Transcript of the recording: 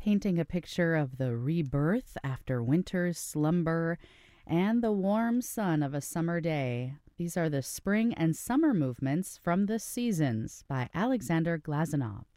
painting a picture of the rebirth after winter's slumber and the warm sun of a summer day. These are the spring and summer movements from the Seasons by Alexander Glazunov.